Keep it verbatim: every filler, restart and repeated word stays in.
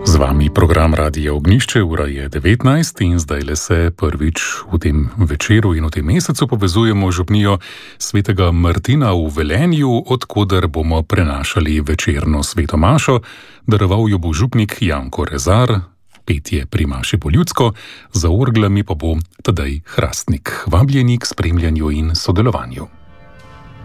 Z vami program Radia Ognjišče, ura je devetnajst in zdaj le se prvič v tem večeru in v tem mesecu povezujemo z župnijo svetega Martina v Velenju, odkoder bomo prenašali večerno sveto mašo. Daroval jo bo župnik Janko Rezar, petje pri maši po ljudsko, za orglami pa bo Tadej Hrastnik. Vabljeni k spremljanju in sodelovanju.